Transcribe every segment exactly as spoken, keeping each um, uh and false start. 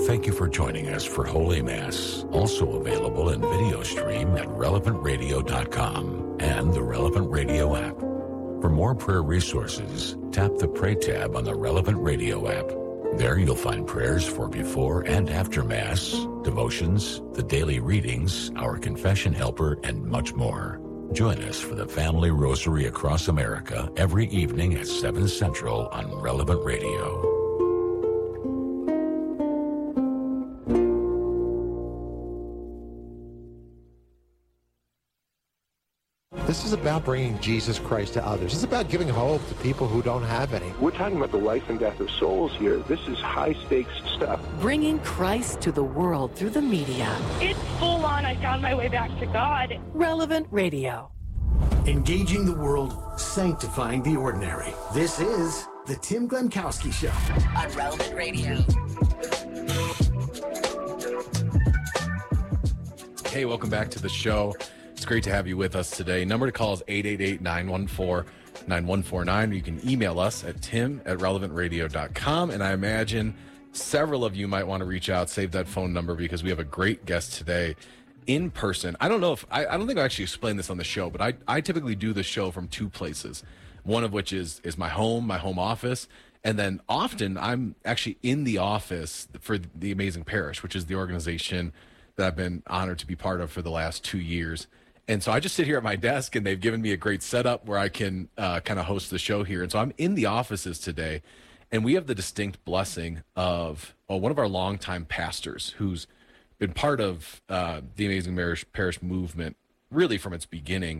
Thank you for joining us for Holy Mass, also available in video stream at relevant radio dot com and the Relevant Radio app. For more prayer resources, tap the Pray tab on the Relevant Radio app. There you'll find prayers for before and after Mass, devotions, the daily readings, our confession helper, and much more. Join us for the Family Rosary across America every evening at seven Central on Relevant Radio. This is about bringing Jesus Christ to others. It's about giving hope to people who don't have any. We're talking about the life and death of souls here. This is high-stakes stuff. Bringing Christ to the world through the media. It's full on. I found my way back to God. Relevant Radio. Engaging the world, sanctifying the ordinary. This is the Tim Glemkowski Show. On Relevant Radio. Hey, welcome back to the show. It's great to have you with us today. Number to call is eight eight eight, nine one four, nine one four nine. You can email us at tim at relevant radio dot com. And I imagine several of you might want to reach out, save that phone number, because we have a great guest today in person. I don't know if, I, I don't think I actually explained this on the show, but I, I typically do the show from two places. One of which is, is my home, my home office. And then often I'm actually in the office for the Amazing Parish, which is the organization that I've been honored to be part of for the last two years. And so I just sit here at my desk, and they've given me a great setup where I can uh, kind of host the show here. And so I'm in the offices today, and we have the distinct blessing of uh, one of our longtime pastors who's been part of uh, the Amazing Parish, Parish movement really from its beginning.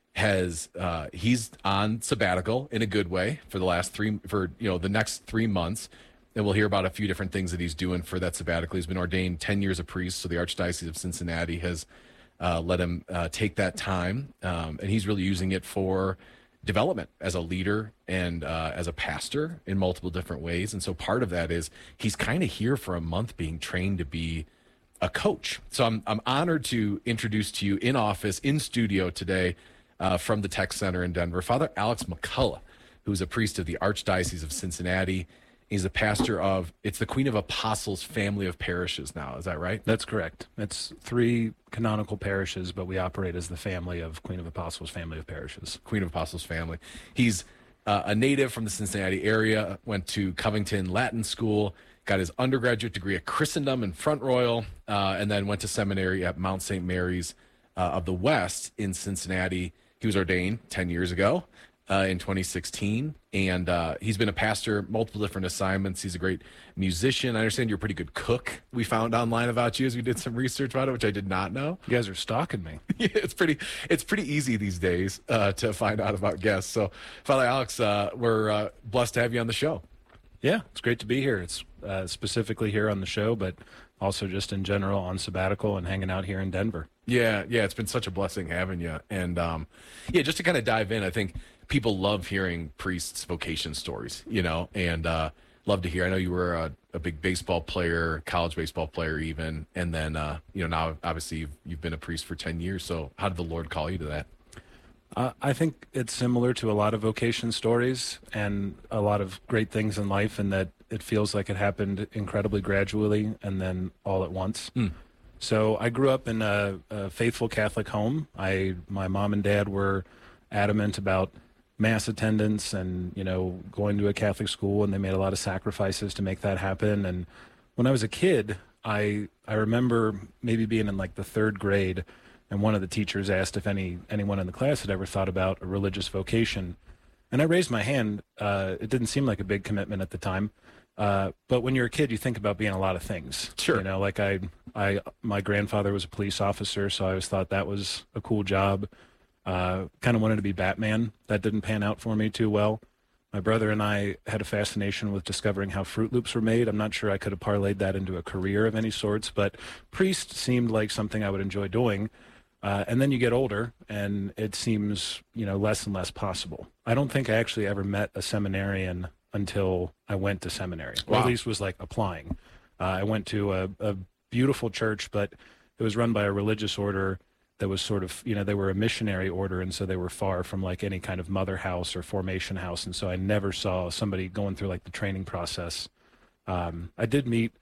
Has uh, he's on sabbatical in a good way for the last three for you know the next three months, and we'll hear about a few different things that he's doing for that sabbatical. He's been ordained ten years a priest, so the Archdiocese of Cincinnati has Uh, let him uh, take that time, um, and he's really using it for development as a leader and uh, as a pastor in multiple different ways. And so part of that is he's kind of here for a month being trained to be a coach. So I'm I'm honored to introduce to you in office, in studio today uh, from the Tech Center in Denver, Father Alex McCullough, who's a priest of the Archdiocese of Cincinnati. He's a pastor of, it's the Queen of Apostles family of parishes now. Is that right? That's correct. It's three canonical parishes, but we operate as the family of Queen of Apostles family of parishes. Queen of Apostles family. He's uh, a native from the Cincinnati area, went to Covington Latin School, got his undergraduate degree at Christendom and Front Royal, uh, and then went to seminary at Mount Saint Mary's uh, of the West in Cincinnati. He was ordained ten years ago. Uh, in twenty sixteen, and uh, he's been a pastor, multiple different assignments. He's a great musician. I understand you're a pretty good cook. We found online about you as we did some research about it, which I did not know. You guys are stalking me. Yeah, it's pretty it's pretty easy these days uh, to find out about guests. So, Father Alex, uh, we're uh, blessed to have you on the show. Yeah, it's great to be here. It's uh, specifically here on the show, but also just in general on sabbatical and hanging out here in Denver. Yeah, yeah, it's been such a blessing having you. And um, yeah, just to kind of dive in, I think people love hearing priests' vocation stories, you know, and uh, love to hear. I know you were a, a big baseball player, college baseball player even, and then, uh, you know, now obviously you've, you've been a priest for ten years. So how did the Lord call you to that? Uh, I think it's similar to a lot of vocation stories and a lot of great things in life, in that it feels like it happened incredibly gradually and then all at once. Mm. So I grew up in a, a faithful Catholic home. I, my mom and dad were adamant about Mass attendance and, you know, going to a Catholic school, and they made a lot of sacrifices to make that happen. And when I was a kid, I I remember maybe being in like the third grade, and one of the teachers asked if any anyone in the class had ever thought about a religious vocation. And I raised my hand. Uh, it didn't seem like a big commitment at the time. Uh, but when you're a kid, you think about being a lot of things. Sure. You know, like I, I, my grandfather was a police officer, so I always thought that was a cool job. Uh, kind of wanted to be Batman. That didn't pan out for me too well. My brother and I had a fascination with discovering how Fruit Loops were made. I'm not sure I could have parlayed that into a career of any sorts, but priest seemed like something I would enjoy doing. Uh, and then you get older, and it seems, you know, less and less possible. I don't think I actually ever met a seminarian until I went to seminary, wow. or at least was like applying. Uh, I went to a, a beautiful church, but it was run by a religious order that was sort of, you know, they were a missionary order, and so they were far from like any kind of mother house or formation house, and so I never saw somebody going through like the training process. Um, I did meet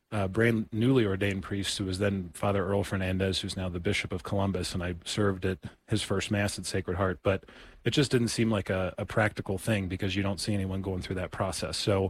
uh, brand newly ordained priest who was then Father Earl Fernandez, who's now the Bishop of Columbus, and I served at his first Mass at Sacred Heart. But it just didn't seem like a, a practical thing because you don't see anyone going through that process. So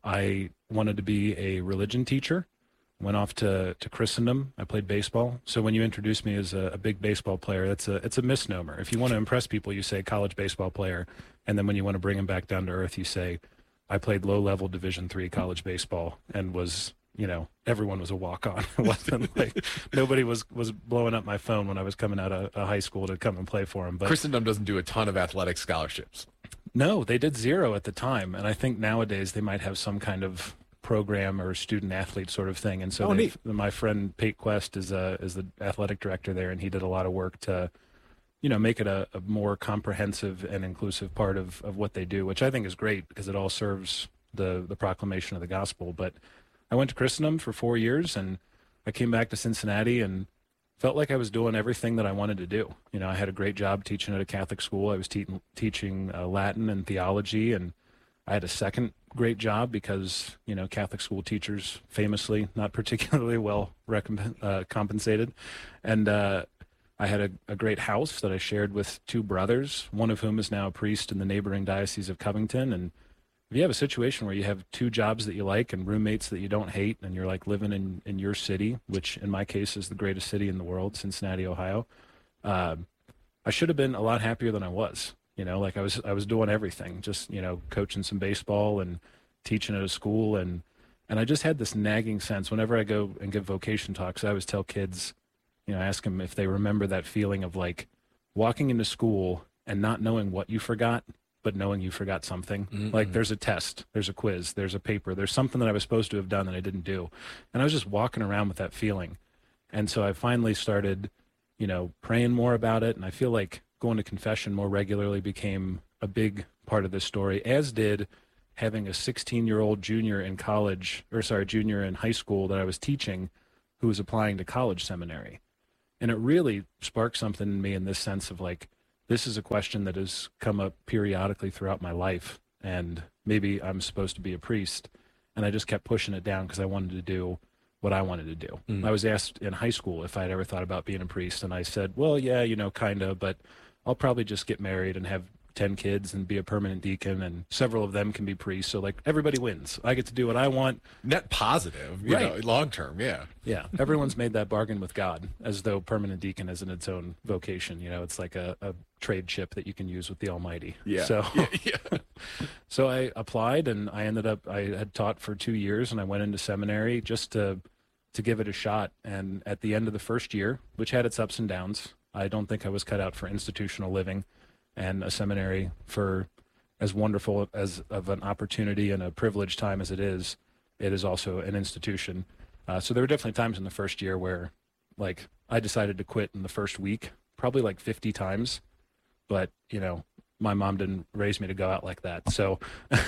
I wanted to be a religion teacher, went off to, to Christendom. I played baseball. So when you introduce me as a, a big baseball player, that's a, it's a misnomer. If you want to impress people, you say college baseball player. And then when you want to bring them back down to earth, you say, I played low-level Division three college baseball and was, you know, everyone was a walk-on. It wasn't like nobody was, was blowing up my phone when I was coming out of, of high school to come and play for them. But Christendom doesn't do a ton of athletic scholarships. No, they did zero at the time. And I think nowadays they might have some kind of program or student-athlete sort of thing. And so oh, they've- my friend Pate Quest is, a, is the athletic director there, and he did a lot of work to you know, make it a, a more comprehensive and inclusive part of, of what they do, which I think is great because it all serves the, the proclamation of the gospel. But I went to Christendom for four years and I came back to Cincinnati and felt like I was doing everything that I wanted to do. You know, I had a great job teaching at a Catholic school. I was te- teaching uh, Latin and theology, and I had a second great job because, you know, Catholic school teachers famously not particularly well recomp- uh, compensated. And, uh, I had a, a great house that I shared with two brothers, one of whom is now a priest in the neighboring diocese of Covington. And if you have a situation where you have two jobs that you like and roommates that you don't hate, and you're like living in, in your city, which in my case is the greatest city in the world, Cincinnati, Ohio, uh, I should have been a lot happier than I was. You know, like I was I was doing everything, just, you know, coaching some baseball and teaching at a school. And, and I just had this nagging sense whenever I go and give vocation talks. I always tell kids, you know, ask them if they remember that feeling of like walking into school and not knowing what you forgot, but knowing you forgot something. Mm-hmm. Like there's a test, there's a quiz, there's a paper, there's something that I was supposed to have done that I didn't do. And I was just walking around with that feeling. And so I finally started, you know, praying more about it. And I feel like going to confession more regularly became a big part of this story, as did having a sixteen-year-old junior in college, or sorry, junior in high school that I was teaching who was applying to college seminary. And it really sparked something in me in this sense of like, this is a question that has come up periodically throughout my life, and maybe I'm supposed to be a priest. And I just kept pushing it down because I wanted to do what I wanted to do. Mm. I was asked in high school if I'd ever thought about being a priest, and I said, well, yeah, you know, kind of, but I'll probably just get married and have ten kids and be a permanent deacon, and several of them can be priests. So like everybody wins. I get to do what I want. Net positive, you right. know, long term, yeah. Yeah. Everyone's made that bargain with God, as though permanent deacon isn't its own vocation. You know, it's like a, a trade chip that you can use with the Almighty. Yeah. So, yeah, yeah. So I applied, and I ended up, I had taught for two years, and I went into seminary just to to give it a shot. And at the end of the first year, which had its ups and downs, I don't think I was cut out for institutional living. And a seminary, for as wonderful as of an opportunity and a privileged time as it is, it is also an institution. Uh, so there were definitely times in the first year where, like, I decided to quit in the first week, probably like fifty times. But, you know, my mom didn't raise me to go out like that. So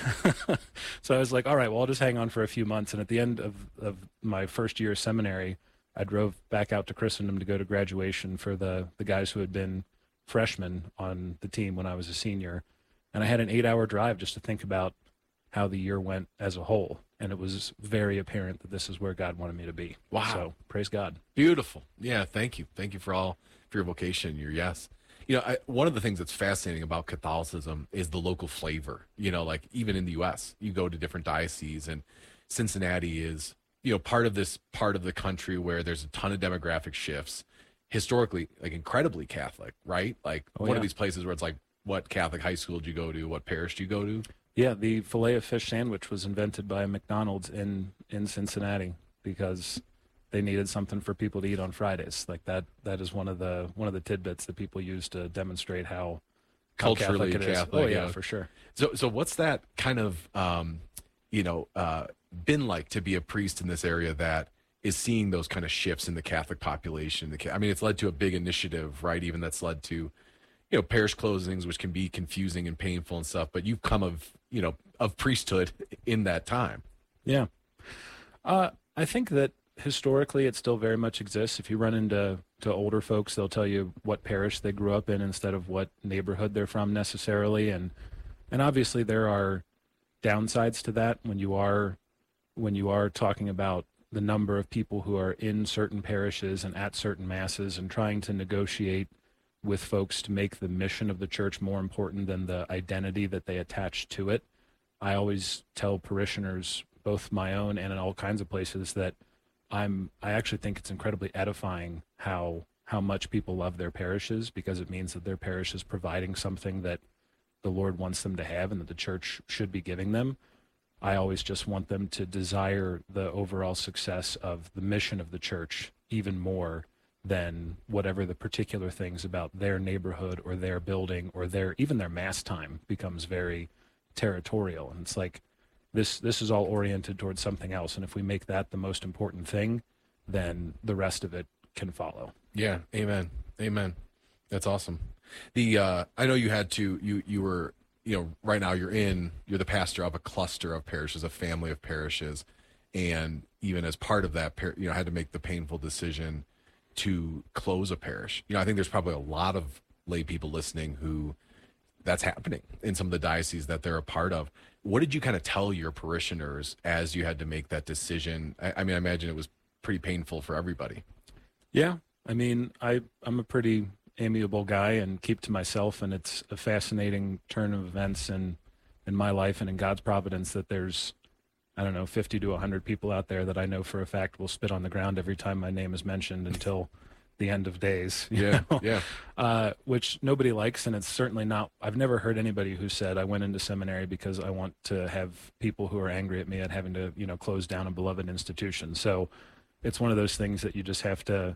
so I was like, all right, well, I'll just hang on for a few months. And at the end of, of my first year of seminary, I drove back out to Christendom to go to graduation for the, the guys who had been freshman on the team when I was a senior. And I had an eight hour drive just to think about how the year went as a whole. And it was very apparent that this is where God wanted me to be. Wow. So praise God. Beautiful. Yeah. Thank you. Thank you for all, for your vocation, your yes. You know, I, one of the things that's fascinating about Catholicism is the local flavor. You know, like even in the U S, you go to different dioceses, and Cincinnati is, you know, part of this part of the country where there's a ton of demographic shifts. Historically, like incredibly Catholic, right? Like oh, one yeah. of these places where it's like, what Catholic high school did you go to? What parish do you go to? Yeah, the filet of fish sandwich was invented by McDonald's in, in Cincinnati because they needed something for people to eat on Fridays. Like that that is one of the one of the tidbits that people use to demonstrate how, how culturally Catholic it is. Catholic. Oh yeah, yeah, for sure. So so what's that kind of um, you know uh, been like to be a priest in this area that is seeing those kind of shifts in the Catholic population? The, I mean, it's led to a big initiative, right? Even that's led to, you know, parish closings, which can be confusing and painful and stuff. But you've come of, you know, of priesthood in that time. Yeah. Uh, I think that historically it still very much exists. If you run into to older folks, they'll tell you what parish they grew up in instead of what neighborhood they're from necessarily. And, and obviously there are downsides to that when you are, when you are talking about the number of people who are in certain parishes and at certain masses, and trying to negotiate with folks to make the mission of the church more important than the identity that they attach to it. I always tell parishioners, both my own and in all kinds of places, that I'm I actually think it's incredibly edifying how how much people love their parishes, because it means that their parish is providing something that the Lord wants them to have and that the church should be giving them. I always just want them to desire the overall success of the mission of the church even more than whatever the particular things about their neighborhood or their building or their even their mass time becomes very territorial. And it's like, this this is all oriented towards something else, and if we make that the most important thing, then the rest of it can follow. Yeah, amen, amen. That's awesome. The uh, I know you had to you you were you know right now you're in you're the pastor of a cluster of parishes, a family of parishes, and even as part of that, you know, had to make the painful decision to close a parish. You know, I think there's probably a lot of lay people listening who that's happening in some of the dioceses that they're a part of. What did you kind of tell your parishioners as you had to make that decision? I, I mean, I imagine it was pretty painful for everybody. Yeah. I mean, I, I'm a pretty amiable guy and keep to myself, and it's a fascinating turn of events in, in my life and in God's providence that there's, I don't know, fifty to one hundred people out there that I know for a fact will spit on the ground every time my name is mentioned until the end of days. Yeah, know? yeah. Uh, which nobody likes, and it's certainly not, I've never heard anybody who said, I went into seminary because I want to have people who are angry at me at having to, you know, close down a beloved institution. So it's one of those things that you just have to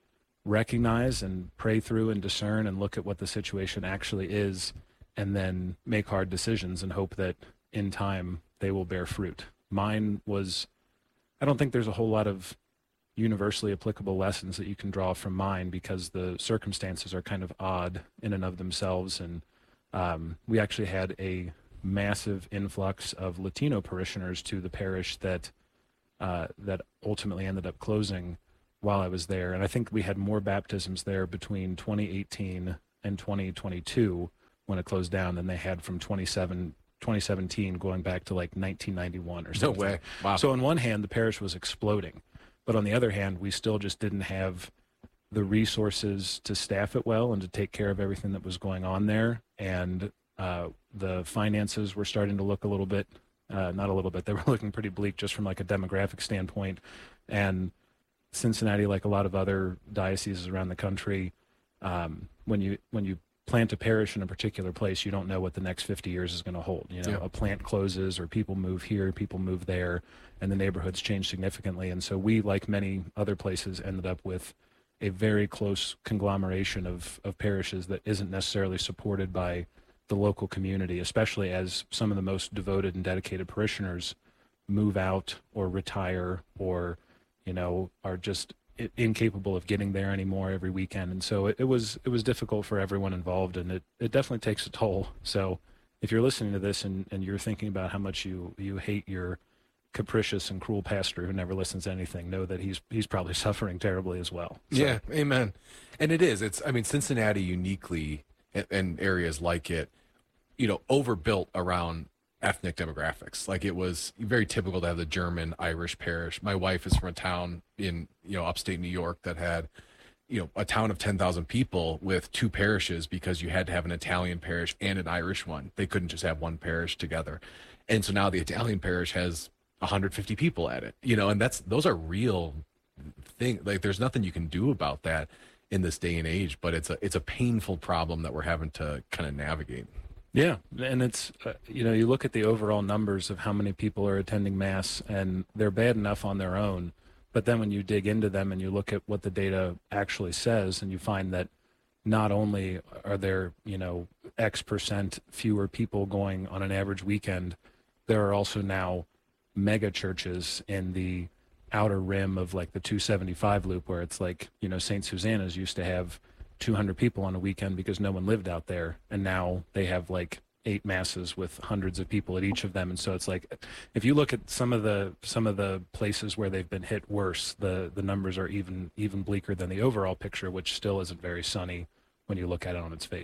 recognize and pray through and discern and look at what the situation actually is, and then make hard decisions and hope that in time they will bear fruit. Mine was, I don't think there's a whole lot of universally applicable lessons that you can draw from mine, because the circumstances are kind of odd in and of themselves. And um, we actually had a massive influx of Latino parishioners to the parish that uh, that ultimately ended up closing while I was there. And I think we had more baptisms there between twenty eighteen and twenty twenty-two when it closed down than they had from twenty seventeen going back to like nineteen ninety-one or something. No way. Wow. So on one hand, the parish was exploding. But on the other hand, we still just didn't have the resources to staff it well and to take care of everything that was going on there. And uh, the finances were starting to look a little bit, uh, not a little bit, they were looking pretty bleak just from like a demographic standpoint. And Cincinnati, like a lot of other dioceses around the country, um, when you when you plant a parish in a particular place, you don't know what the next fifty years is going to hold. You know, yeah. A plant closes, or people move here, people move there, and the neighborhoods change significantly. And so we, like many other places, ended up with a very close conglomeration of, of parishes that isn't necessarily supported by the local community, especially as some of the most devoted and dedicated parishioners move out or retire, or, you know, are just incapable of getting there anymore every weekend. And so it, it was it was difficult for everyone involved, and it, it definitely takes a toll. So if you're listening to this and, and you're thinking about how much you, you hate your capricious and cruel pastor who never listens to anything, know that he's he's probably suffering terribly as well. So. Yeah, amen. And it is. It's I mean, Cincinnati uniquely, and, and areas like it, you know, overbuilt around ethnic demographics. Like, it was very typical to have the German Irish parish. My wife is from a town in, you know, upstate New York that had, you know, a town of ten thousand people with two parishes, because you had to have an Italian parish and an Irish one. They couldn't just have one parish together. And so now the Italian parish has one hundred fifty people at it, you know, and that's, those are real thing. Like, there's nothing you can do about that in this day and age, but it's a, it's a painful problem that we're having to kind of navigate. Yeah, and it's, uh, you know, you look at the overall numbers of how many people are attending Mass, and they're bad enough on their own. But then when you dig into them and you look at what the data actually says, and you find that not only are there, you know, X percent fewer people going on an average weekend, there are also now mega churches in the outer rim of like the two seventy-five loop, where it's like, you know, Saint Susanna's used to have two hundred people on a weekend because no one lived out there, and now they have like eight masses with hundreds of people at each of them. And so it's like, if you look at some of the some of the places where they've been hit worse, the the numbers are even even bleaker than the overall picture, which still isn't very sunny when you look at it on its face.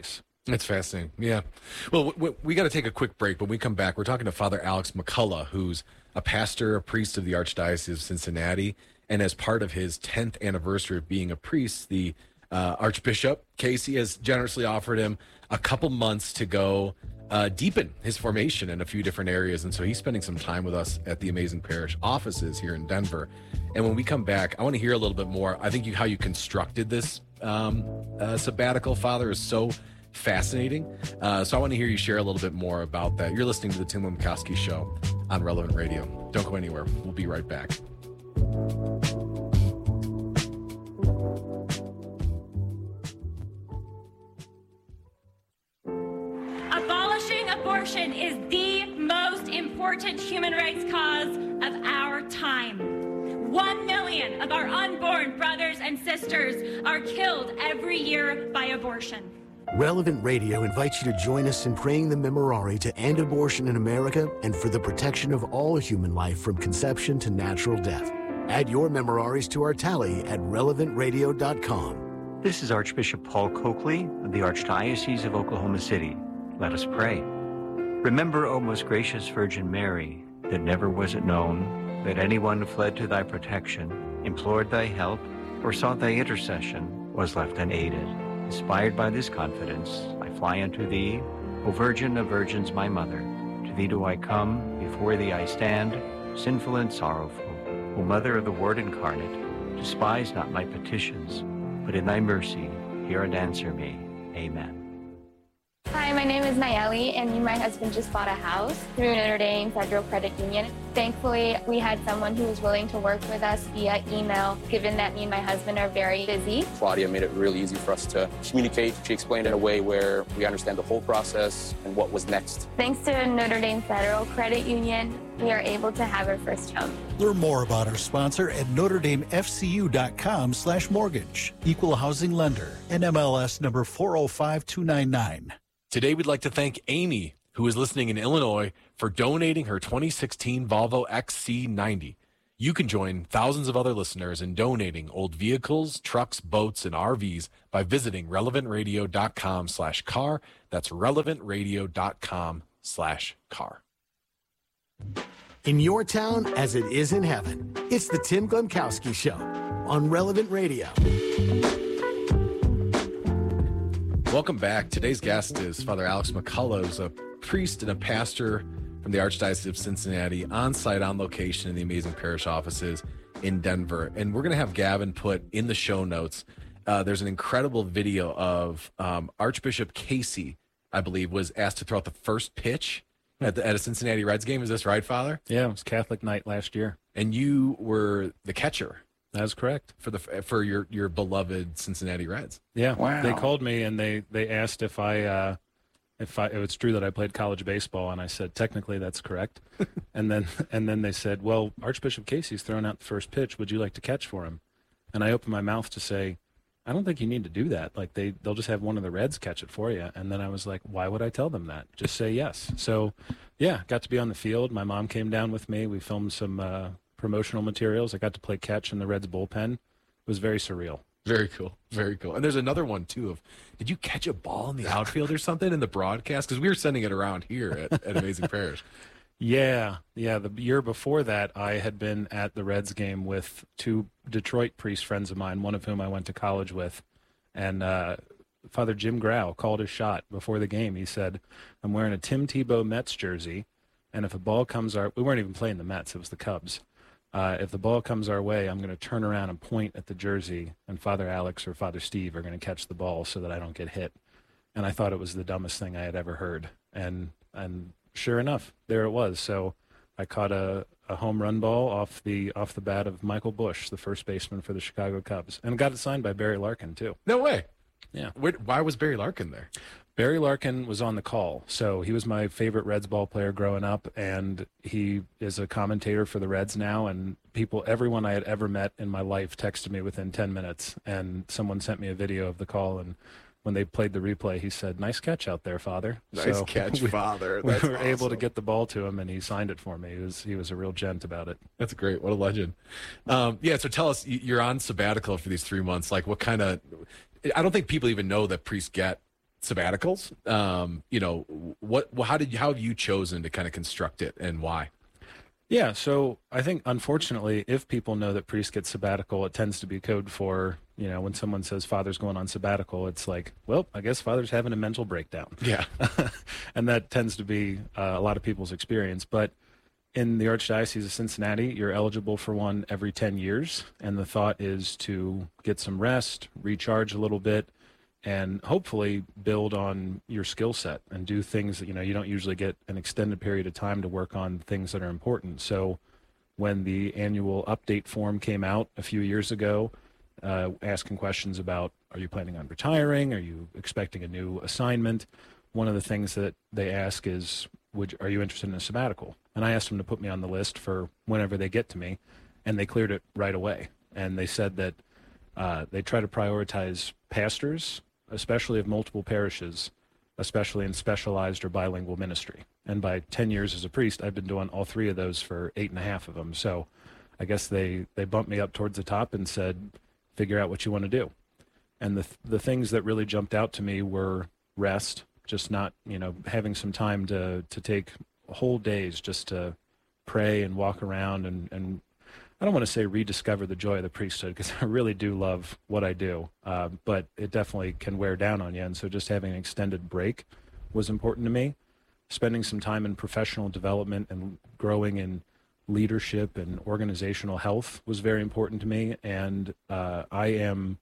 It's fascinating. Yeah. Well, w- w- we got to take a quick break. When we come back, we're talking to Father Alex McCullough, who's a pastor, a priest of the Archdiocese of Cincinnati. And as part of his tenth anniversary of being a priest, the uh, Archbishop Casey has generously offered him a couple months to go uh, deepen his formation in a few different areas. And so he's spending some time with us at the Amazing Parish offices here in Denver. And when we come back, I want to hear a little bit more. I think you, how you constructed this um, uh, sabbatical, Father, is so fascinating. Uh, so I want to hear you share a little bit more about that. You're listening to the Tim Lemkowski Show on Relevant Radio. Don't go anywhere. We'll be right back. Abolishing abortion is the most important human rights cause of our time. One million of our unborn brothers and sisters are killed every year by abortion. Relevant Radio invites you to join us in praying the Memorare to end abortion in America and for the protection of all human life from conception to natural death. Add your Memoraries to our tally at relevant radio dot com. This is Archbishop Paul Coakley of the Archdiocese of Oklahoma City. Let us pray. Remember, O most gracious Virgin Mary, that never was it known that anyone fled to thy protection, implored thy help, or sought thy intercession was left unaided. Inspired by this confidence, I fly unto thee, O Virgin of Virgins, my Mother. To thee do I come, before thee I stand, sinful and sorrowful. O Mother of the Word incarnate, despise not my petitions, but in thy mercy hear and answer me. Amen. Hi, my name is Nayeli, and me and my husband just bought a house through Notre Dame Federal Credit Union. Thankfully, we had someone who was willing to work with us via email, given that me and my husband are very busy. Claudia made it really easy for us to communicate. She explained in a way where we understand the whole process and what was next. Thanks to Notre Dame Federal Credit Union, we are able to have our first home. Learn more about our sponsor at notre dame f c u dot com slash mortgage. Equal housing lender. N M L S number four oh five two nine nine. Today, we'd like to thank Amy, who is listening in Illinois, for donating her twenty sixteen Volvo X C ninety. You can join thousands of other listeners in donating old vehicles, trucks, boats, and R Vs by visiting relevant radio dot com slash car. That's relevant radio dot com slash car. In your town as it is in heaven, it's the Tim Glemkowski Show on Relevant Radio. Welcome back. Today's guest is Father Alex McCullough, who's a priest and a pastor from the Archdiocese of Cincinnati, on site, on location in the Amazing Parish offices in Denver. And we're going to have Gavin put in the show notes. Uh, there's an incredible video of um, Archbishop Casey, I believe, was asked to throw out the first pitch at, the, at a Cincinnati Reds game. Is this right, Father? Yeah, it was Catholic night last year. And you were the catcher. That's correct. For the for your, your beloved Cincinnati Reds. Yeah. Wow. They called me and they, they asked if I uh, if I if it's true that I played college baseball, and I said technically that's correct. and then and then they said, well, Archbishop Casey's thrown out the first pitch. Would you like to catch for him? And I opened my mouth to say, I don't think you need to do that. Like they they'll just have one of the Reds catch it for you. And then I was like, why would I tell them that? Just say yes. So yeah, got to be on the field. My mom came down with me. We filmed some uh, promotional materials. I got to play catch in the Reds bullpen. It was very surreal. Very cool. Very cool. And there's another one, too, of did you catch a ball in the outfield or something in the broadcast? Because we were sending it around here at, at Amazing Parish. Yeah. Yeah. The year before that, I had been at the Reds game with two Detroit priest friends of mine, one of whom I went to college with. And uh, Father Jim Grau called his shot before the game. He said, I'm wearing a Tim Tebow Mets jersey, and if a ball comes our – we weren't even playing the Mets. It was the Cubs. Uh, if the ball comes our way, I'm going to turn around and point at the jersey, and Father Alex or Father Steve are going to catch the ball so that I don't get hit. And I thought it was the dumbest thing I had ever heard. And and sure enough, there it was. So I caught a, a home run ball off the off the bat of Michael Bush, the first baseman for the Chicago Cubs, and got it signed by Barry Larkin too. No way. Yeah. Where, why was Barry Larkin there? Barry Larkin was on the call. So he was my favorite Reds ball player growing up, and he is a commentator for the Reds now. And people, everyone I had ever met in my life texted me within ten minutes, and someone sent me a video of the call. And when they played the replay, he said, nice catch out there, Father. Nice so catch, we, Father. We That's were awesome. able to get the ball to him, and he signed it for me. He was, he was a real gent about it. That's great. What a legend. Um, yeah, so tell us, you're on sabbatical for these three months. Like, what kind of – I don't think people even know that priests get sabbaticals. Um, you know, what, how did how have you chosen to kind of construct it, and why? Yeah, so I think, unfortunately, if people know that priests get sabbatical, it tends to be code for, you know, when someone says Father's going on sabbatical, it's like, well, I guess Father's having a mental breakdown. Yeah. And that tends to be uh, a lot of people's experience. But in the Archdiocese of Cincinnati, you're eligible for one every ten years. And the thought is to get some rest, recharge a little bit, and hopefully build on your skill set and do things that, you know, you don't usually get an extended period of time to work on things that are important. So when the annual update form came out a few years ago, uh, asking questions about, are you planning on retiring? Are you expecting a new assignment? One of the things that they ask is, would, are you interested in a sabbatical? And I asked them to put me on the list for whenever they get to me, and they cleared it right away. And they said that uh, they try to prioritize pastors, especially of multiple parishes, especially in specialized or bilingual ministry. And by ten years as a priest, I've been doing all three of those for eight and a half of them. So I guess they, they bumped me up towards the top and said, figure out what you want to do. And the the things that really jumped out to me were rest, just not, you know, having some time to, to take whole days just to pray and walk around and, and I don't want to say rediscover the joy of the priesthood, because I really do love what I do, uh, but it definitely can wear down on you. And so just having an extended break was important to me. Spending some time in professional development and growing in leadership and organizational health was very important to me. And uh, I am,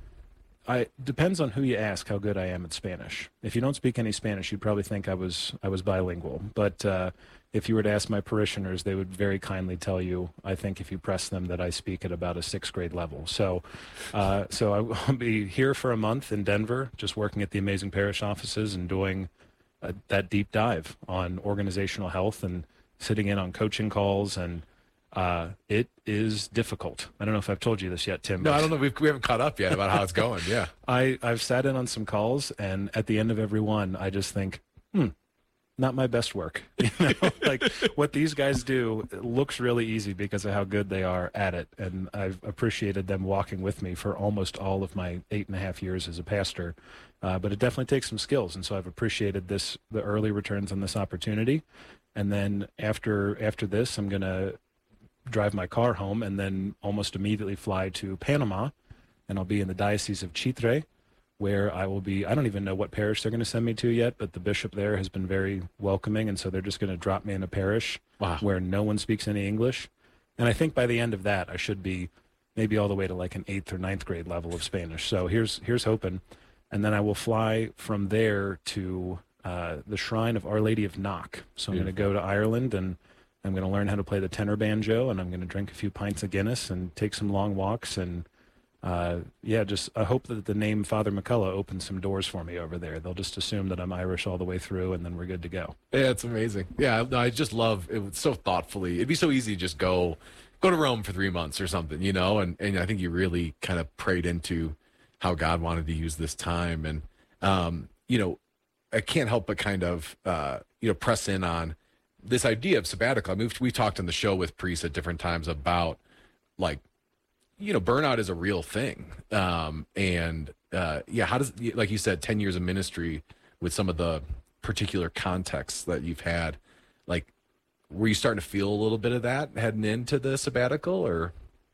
I depends on who you ask how good I am at Spanish. If you don't speak any Spanish, you'd probably think I was I was bilingual. But uh, if you were to ask my parishioners, they would very kindly tell you, I think if you press them, that I speak at about a sixth grade level. So uh, so I will be here for a month in Denver, just working at the Amazing Parish offices and doing uh, that deep dive on organizational health and sitting in on coaching calls. And uh, it is difficult. I don't know if I've told you this yet, Tim. No, I don't know. We've, we haven't caught up yet about how it's going. Yeah. I, I've sat in on some calls, and at the end of every one, I just think, hmm, not my best work. You know, like what these guys do looks really easy because of how good they are at it. And I've appreciated them walking with me for almost all of my eight and a half years as a pastor. Uh, but it definitely takes some skills. And so I've appreciated this, the early returns on this opportunity. And then after, after this, I'm going to drive my car home and then almost immediately fly to Panama. And I'll be in the Diocese of Chitre, where I will be, I don't even know what parish they're going to send me to yet, but the bishop there has been very welcoming, and so they're just going to drop me in a parish wow. where no one speaks any English. And I think by the end of that, I should be maybe all the way to like an eighth or ninth grade level of Spanish. So here's here's hoping. And then I will fly from there to uh, the Shrine of Our Lady of Knock. So I'm going to go to Ireland, and I'm going to learn how to play the tenor banjo, and I'm going to drink a few pints of Guinness and take some long walks. And Uh, yeah, just I hope that the name Father McCullough opens some doors for me over there. They'll just assume that I'm Irish all the way through, and then we're good to go. Yeah, it's amazing. Yeah, no, I just love it. Was so thoughtfully. It'd be so easy to just go go to Rome for three months or something, you know. And and I think you really kind of prayed into how God wanted to use this time. And um, you know, I can't help but kind of uh, you know press in on this idea of sabbatical. I mean, we've, we talked on the show with priests at different times about like. You know, burnout is a real thing. Um, and, uh, yeah, how does, like you said, ten years of ministry with some of the particular contexts that you've had, like, were you starting to feel a little bit of that heading into the sabbatical or?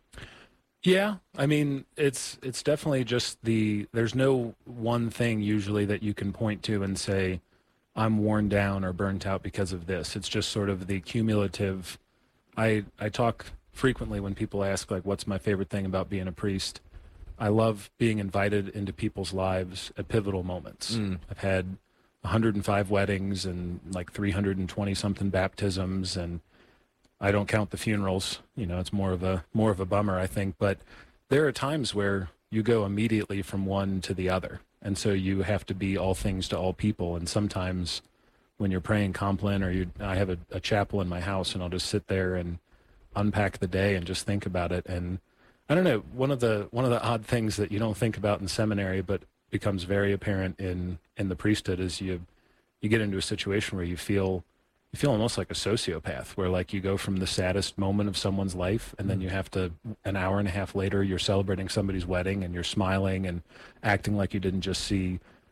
Yeah, I mean, it's, it's definitely just the, there's no one thing usually that you can point to and say, I'm worn down or burnt out because of this. It's just sort of the cumulative, I, I talk frequently when people ask, like, what's my favorite thing about being a priest? I love being invited into people's lives at pivotal moments. Mm. I've had one hundred five weddings and like three hundred twenty something baptisms, and I don't count the funerals. You know, it's more of a more of a bummer, I think. But there are times where you go immediately from one to the other, and so you have to be all things to all people. And sometimes when you're praying Compline, or you, I have a, a chapel in my house, and I'll just sit there and unpack the day and just think about it. And I don't know, one of the one of the odd things that you don't think about in seminary but becomes very apparent in in the priesthood is you you get into a situation where you feel you feel almost like a sociopath, where like you go from the saddest moment of someone's life, and then you have to, an hour and a half later, you're celebrating somebody's wedding and you're smiling and acting like you didn't just see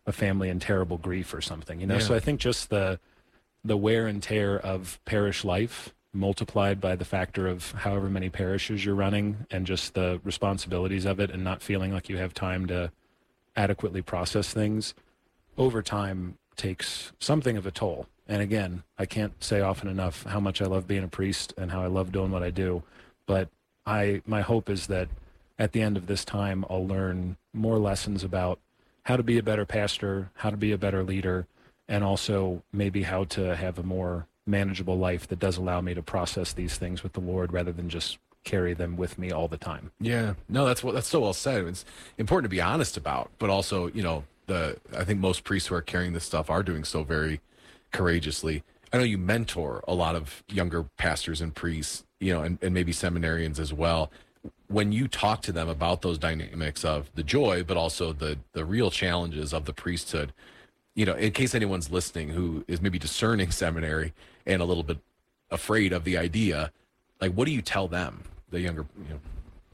a family in terrible grief or something, you know? Yeah. So I think just the, the wear and tear of parish life multiplied by the factor of however many parishes you're running and just the responsibilities of it and not feeling like you have time to adequately process things over time takes something of a toll. And again, I can't say often enough how much I love being a priest and how I love doing what I do. But I, my hope is that at the end of this time, I'll learn more lessons about how to be a better pastor, how to be a better leader, and also maybe how to have a more manageable life that does allow me to process these things with the Lord rather than just carry them with me all the time. Yeah, no, that's what that's so well said. It's important to be honest about, but also, you know, the I think most priests who are carrying this stuff are doing so very courageously. I know you mentor a lot of younger pastors and priests, you know, and, and maybe seminarians as well. When you talk to them about those dynamics of the joy, but also the the real challenges of the priesthood, you know, in case anyone's listening who is maybe discerning seminary and a little bit afraid of the idea, like, what do you tell them, the younger, you know?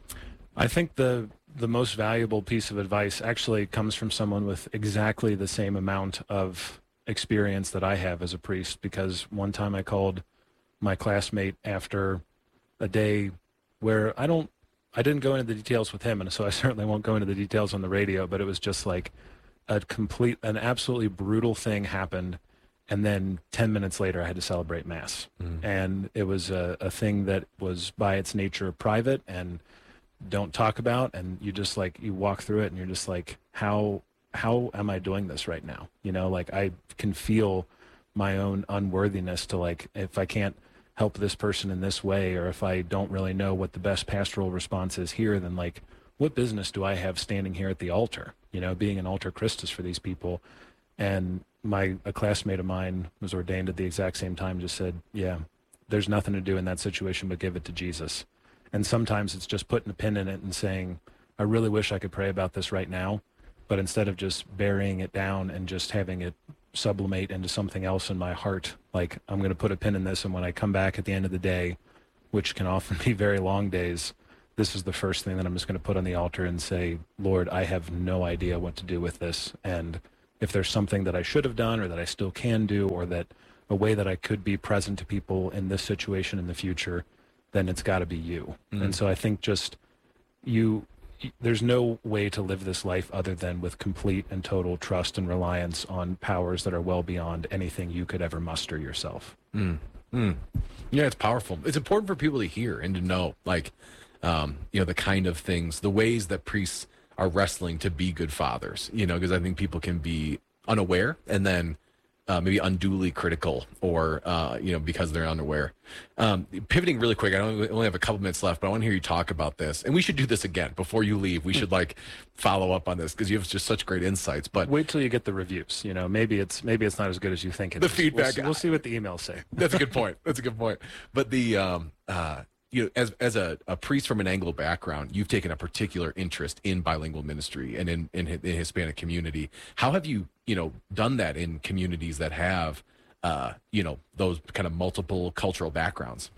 I think the the most valuable piece of advice actually comes from someone with exactly the same amount of experience that I have as a priest, because one time I called my classmate after a day where I don't, I didn't go into the details with him, and so I certainly won't go into the details on the radio, but it was just like a complete, an absolutely brutal thing happened. And then ten minutes later, I had to celebrate Mass. Mm. And it was a, a thing that was by its nature private and don't talk about. And you just like, you walk through it and you're just like, how, how am I doing this right now? You know, like I can feel my own unworthiness to like, if I can't help this person in this way, or if I don't really know what the best pastoral response is here, then like, what business do I have standing here at the altar, you know, being an altar Christus for these people? And my a classmate of mine was ordained at the exact same time, just said, yeah, there's nothing to do in that situation but give it to Jesus. And sometimes it's just putting a pin in it and saying, I really wish I could pray about this right now, but instead of just burying it down and just having it sublimate into something else in my heart, like I'm going to put a pin in this, and when I come back at the end of the day, which can often be very long days, this is the first thing that I'm just going to put on the altar and say, Lord, I have no idea what to do with this. And if there's something that I should have done or that I still can do, or that a way that I could be present to people in this situation in the future, then it's got to be you. Mm-hmm. And so I think just you, there's no way to live this life other than with complete and total trust and reliance on powers that are well beyond anything you could ever muster yourself. Mm. Mm. Yeah, it's powerful. It's important for people to hear and to know, like, um, you know, the kind of things, the ways that priests are wrestling to be good fathers, you know, because I think people can be unaware and then uh, maybe unduly critical, or, uh, you know, because they're unaware. Um, pivoting really quick, I only, only have a couple minutes left, but I want to hear you talk about this. And we should do this again before you leave. We should like follow up on this because you have just such great insights. But wait till you get the reviews. You know, maybe it's maybe it's not as good as you think it the is. feedback. We'll see, we'll see what the emails say. That's a good point. That's a good point. But the, um, uh, you know, as as a, a priest from an Anglo background, you've taken a particular interest in bilingual ministry and in, in the Hispanic community. How have you, you know, done that in communities that have, uh, you know, those kind of multiple cultural backgrounds?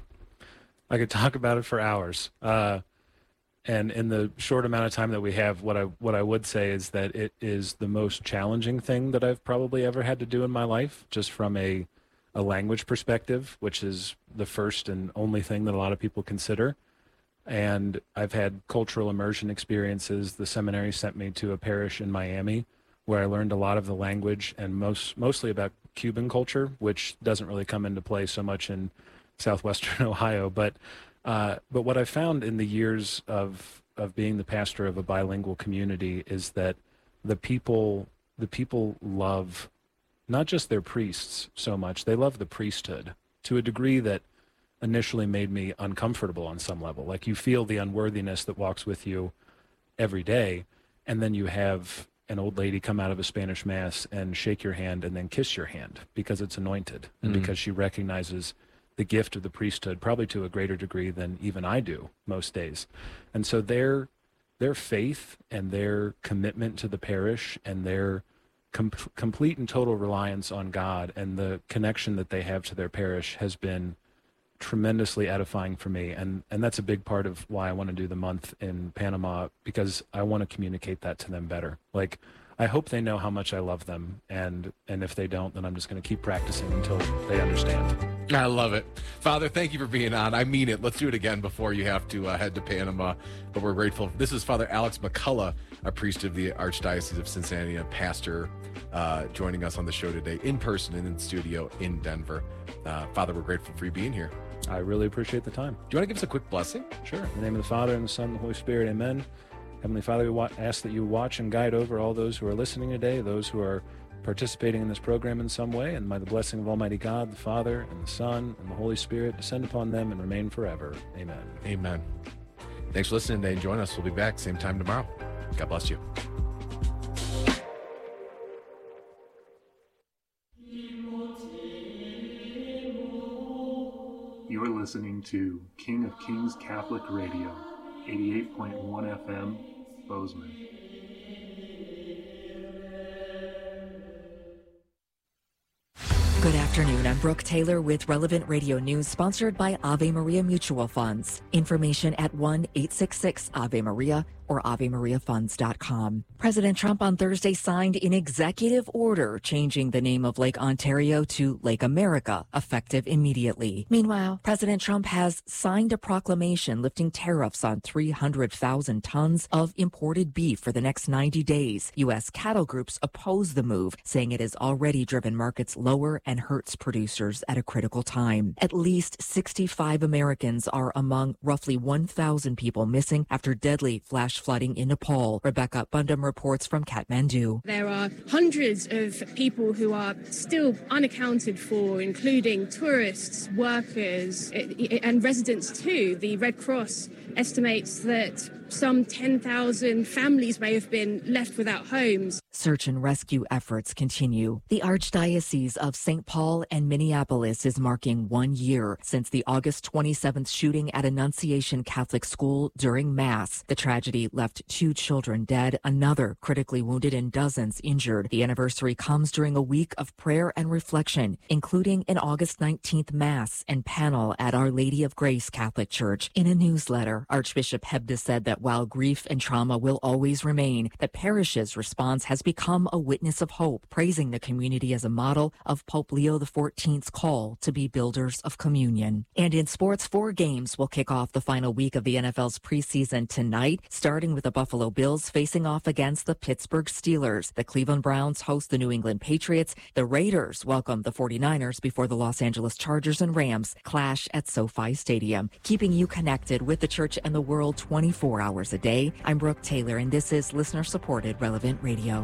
I could talk about it for hours. Uh, and in the short amount of time that we have, what I what I would say is that it is the most challenging thing that I've probably ever had to do in my life, just from a a language perspective, which is the first and only thing that a lot of people consider. And I've had cultural immersion experiences. The seminary sent me to a parish in Miami where I learned a lot of the language, and most mostly about Cuban culture, which doesn't really come into play so much in southwestern Ohio. But uh, but what I found in the years of of being the pastor of a bilingual community is that the people the people love not just their priests so much, they love the priesthood to a degree that initially made me uncomfortable on some level. Like, you feel the unworthiness that walks with you every day, and then you have an old lady come out of a Spanish Mass and shake your hand and then kiss your hand because it's anointed, and Mm. because she recognizes the gift of the priesthood, probably to a greater degree than even I do most days. And so their their faith and their commitment to the parish and their Com- complete and total reliance on God and the connection that they have to their parish has been tremendously edifying for me. And, and that's a big part of why I want to do the month in Panama, because I want to communicate that to them better. Like, I hope they know how much I love them, and and if they don't, then I'm just going to keep practicing until they understand. I love it. Father, thank you for being on. I mean it. Let's do it again before you have to uh, head to Panama, but we're grateful. This is Father Alex McCullough, a priest of the Archdiocese of Cincinnati, a pastor, uh, joining us on the show today in person and in studio in Denver. Uh, Father, we're grateful for you being here. I really appreciate the time. Do you want to give us a quick blessing? Sure. In the name of the Father, and the Son, and the Holy Spirit, amen. Heavenly Father, we wa- ask that you watch and guide over all those who are listening today, those who are participating in this program in some way, and may the blessing of Almighty God, the Father, and the Son, and the Holy Spirit descend upon them and remain forever. Amen. Amen. Thanks for listening today, and join us. We'll be back same time tomorrow. God bless you. You are listening to King of Kings Catholic Radio, eighty-eight point one F M, Bozeman. Good afternoon. I'm Brooke Taylor with Relevant Radio News, sponsored by Ave Maria Mutual Funds. Information at one eight six six Ave Maria or ave maria funds dot com. President Trump on Thursday signed an executive order changing the name of Lake Ontario to Lake America, effective immediately. Meanwhile, President Trump has signed a proclamation lifting tariffs on three hundred thousand tons of imported beef for the next ninety days. U S cattle groups oppose the move, saying it has already driven markets lower and hurts producers at a critical time. At least sixty-five Americans are among roughly one thousand people missing after deadly flash flooding in Nepal. Rebecca Bundum reports from Kathmandu. There are hundreds of people who are still unaccounted for, including tourists, workers, and residents too. The Red Cross estimates that some ten thousand families may have been left without homes. Search and rescue efforts continue. The Archdiocese of Saint Paul and Minneapolis is marking one year since the August twenty-seventh shooting at Annunciation Catholic School during Mass. The tragedy left two children dead, another critically wounded, and dozens injured. The anniversary comes during a week of prayer and reflection, including an August nineteenth Mass and panel at Our Lady of Grace Catholic Church. In a newsletter, Archbishop Hebda said that while grief and trauma will always remain, the parish's response has become a witness of hope, praising the community as a model of Pope Leo the fourteenth's call to be builders of communion. And in sports, four games will kick off the final week of the N F L's preseason tonight, starting with the Buffalo Bills facing off against the Pittsburgh Steelers. The Cleveland Browns host the New England Patriots. The Raiders welcome the forty-niners before the Los Angeles Chargers and Rams clash at SoFi Stadium. Keeping you connected with the church and the world twenty-four hours a day. I'm Brooke Taylor, and this is listener-supported Relevant Radio.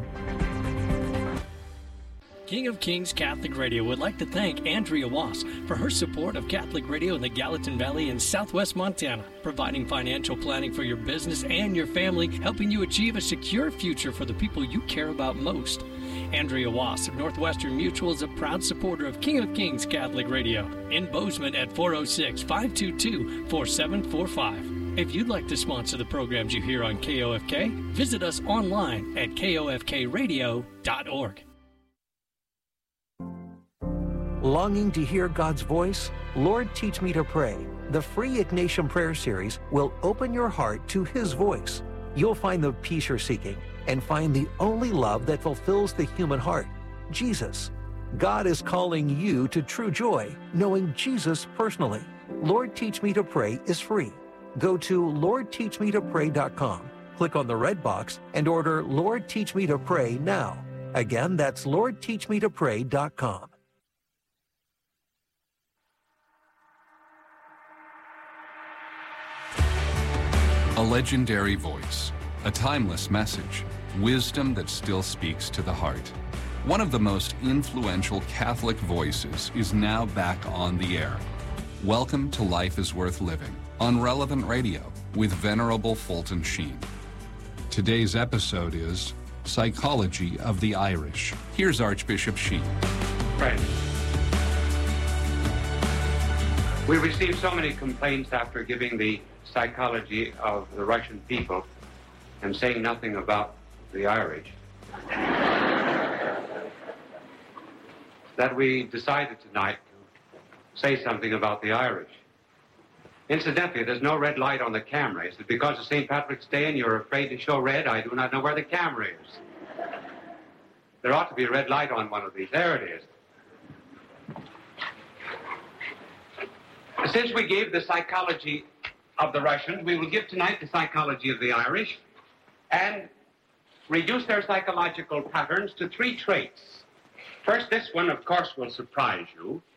King of Kings Catholic Radio would like to thank Andrea Wass for her support of Catholic radio in the Gallatin Valley in southwest Montana, providing financial planning for your business and your family, helping you achieve a secure future for the people you care about most. Andrea Wass of Northwestern Mutual is a proud supporter of King of Kings Catholic Radio in Bozeman at four oh six, five two two, four seven four five. If you'd like to sponsor the programs you hear on K O F K, visit us online at K O F K radio dot org. Longing to hear God's voice? Lord, Teach Me to Pray. The free Ignatian Prayer Series will open your heart to His voice. You'll find the peace you're seeking and find the only love that fulfills the human heart, Jesus. God is calling you to true joy, knowing Jesus personally. Lord, Teach Me to Pray is free. Go to Lord Teach Me to Pray dot com, click on the red box, and order Lord Teach Me to Pray now. Again, that's Lord Teach Me to Pray dot com. A legendary voice, a timeless message, wisdom that still speaks to the heart. One of the most influential Catholic voices is now back on the air. Welcome to Life is Worth Living on Relevant Radio with Venerable Fulton Sheen. Today's episode is Psychology of the Irish. Here's Archbishop Sheen. Friends, we received so many complaints after giving the psychology of the Russian people and saying nothing about the Irish that we decided tonight to say something about the Irish. Incidentally, there's no red light on the camera. Is it because of Saint Patrick's Day and you're afraid to show red? I do not know where the camera is. There ought to be a red light on one of these. There it is. Since we gave the psychology of the Russians, we will give tonight the psychology of the Irish and reduce their psychological patterns to three traits. First, this one, of course, will surprise you.